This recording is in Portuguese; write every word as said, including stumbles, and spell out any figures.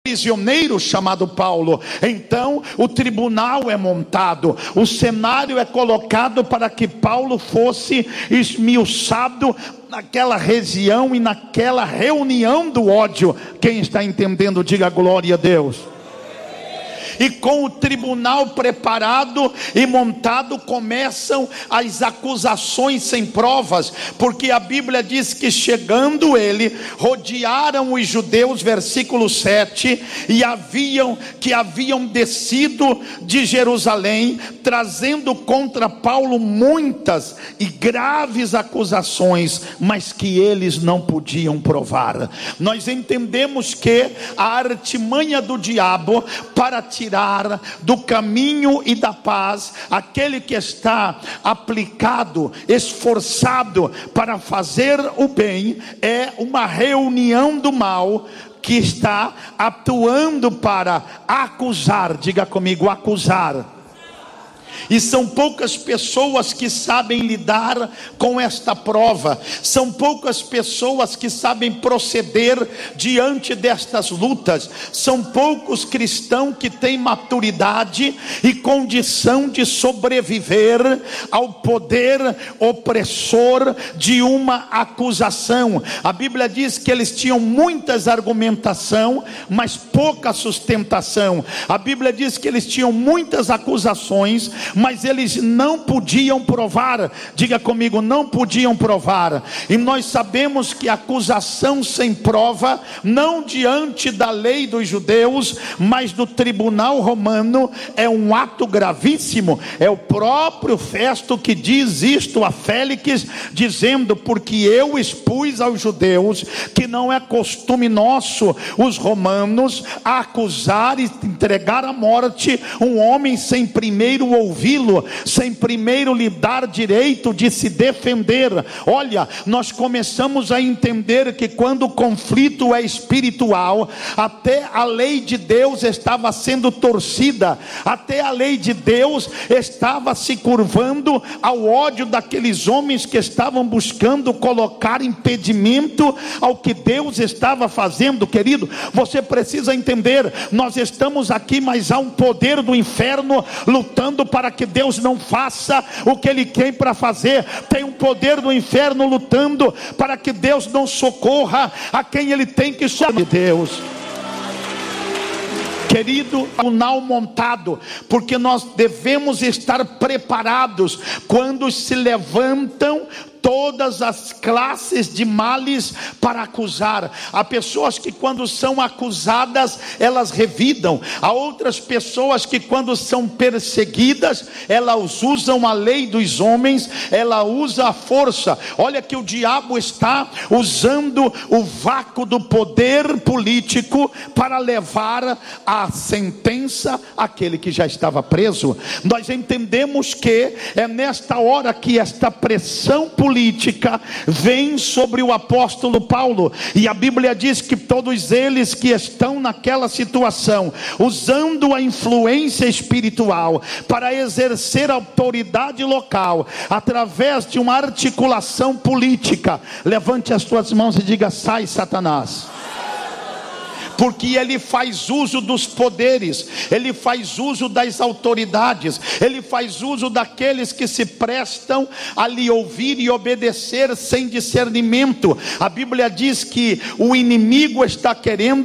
prisioneiro chamado Paulo. Então o tribunal é montado, o cenário é colocado para que Paulo fosse esmiuçado naquela região e naquela reunião do ódio. Quem está entendendo, diga glória a Deus. E com o tribunal preparado e montado, começam as acusações sem provas, porque a Bíblia diz que chegando ele, rodearam os judeus, versículo sete, e haviam, que haviam descido de Jerusalém, trazendo contra Paulo muitas e graves acusações, mas que eles não podiam provar. Nós entendemos que a artimanha do diabo para tirar do caminho e da paz aquele que está aplicado, esforçado para fazer o bem, é uma reunião do mal que está atuando para acusar. Diga comigo, acusar. E são poucas pessoas que sabem lidar com esta prova. São poucas pessoas que sabem proceder diante destas lutas. São poucos cristãos que têm maturidade e condição de sobreviver ao poder opressor de uma acusação. A Bíblia diz que eles tinham muitas argumentações, mas pouca sustentação. A Bíblia diz que eles tinham muitas acusações, mas eles não podiam provar. Diga comigo, não podiam provar. E nós sabemos que acusação sem prova, não diante da lei dos judeus, mas do tribunal romano, é um ato gravíssimo. É o próprio Festo que diz isto a Félix, dizendo: porque eu expus aos judeus que não é costume nosso, os romanos, acusar e entregar à morte um homem sem primeiro ouvir, sem primeiro lhe dar direito de se defender. Olha, nós começamos a entender que quando o conflito é espiritual, até a lei de Deus estava sendo torcida, até a lei de Deus estava se curvando ao ódio daqueles homens que estavam buscando colocar impedimento ao que Deus estava fazendo. Querido, você precisa entender, nós estamos aqui, mas há um poder do inferno lutando para que Deus não faça o que Ele tem para fazer. Tem um poder do inferno lutando para que Deus não socorra a quem Ele tem que socorrer. Deus, querido, tribunal montado, porque nós devemos estar preparados quando se levantam todas as classes de males para acusar. Há pessoas que quando são acusadas, elas revidam. Há outras pessoas que quando são perseguidas, elas usam a lei dos homens, ela usa a força. Olha que o diabo está usando o vácuo do poder político para levar a sentença àquele que já estava preso. Nós entendemos que é nesta hora que esta pressão política política vem sobre o apóstolo Paulo, e a Bíblia diz que todos eles que estão naquela situação, usando a influência espiritual para exercer autoridade local, através de uma articulação política, levante as tuas mãos e diga: sai, Satanás. Porque ele faz uso dos poderes, ele faz uso das autoridades, ele faz uso daqueles que se prestam a lhe ouvir e obedecer sem discernimento. A Bíblia diz que o inimigo está querendo